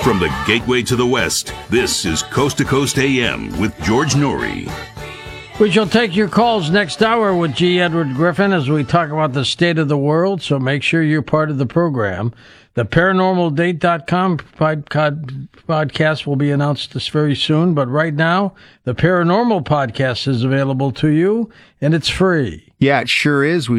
From the gateway to the West, this is Coast to Coast AM with George Noory. We shall take your calls next hour with G. Edward Griffin as we talk about the state of the world, so make sure you're part of the program. The ParanormalDate.com podcast will be announced this very soon, but right now, the Paranormal Podcast is available to you, and it's free. Yeah, it sure is.